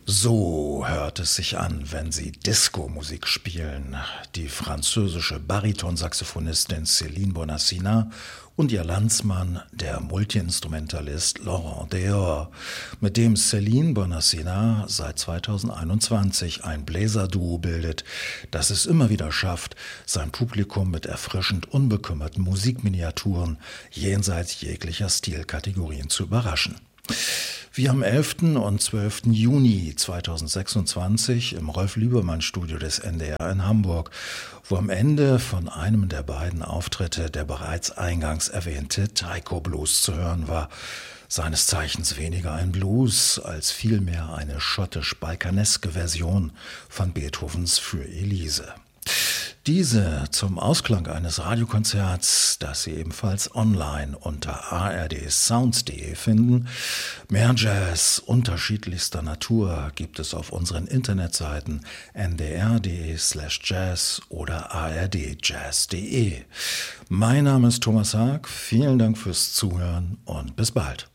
So hört es sich an, wenn Sie Disco-Musik spielen. Die französische Baritonsaxophonistin Céline Bonassina und ihr Landsmann, der Multiinstrumentalist Laurent Deor, mit dem Céline Bonassina seit 2021 ein Bläserduo bildet, das es immer wieder schafft, sein Publikum mit erfrischend unbekümmerten Musikminiaturen jenseits jeglicher Stilkategorien zu überraschen. Wie am 11. und 12. Juni 2026 im Rolf-Liebermann-Studio des NDR in Hamburg, wo am Ende von einem der beiden Auftritte der bereits eingangs erwähnte Taiko Blues zu hören war, seines Zeichens weniger ein Blues als vielmehr eine schottisch-balkaneske Version von Beethovens Für Elise. Diese zum Ausklang eines Radiokonzerts, das Sie ebenfalls online unter ardsounds.de finden. Mehr Jazz unterschiedlichster Natur gibt es auf unseren Internetseiten ndr.de/jazz oder ardjazz.de. Mein Name ist Thomas Haag, vielen Dank fürs Zuhören und bis bald.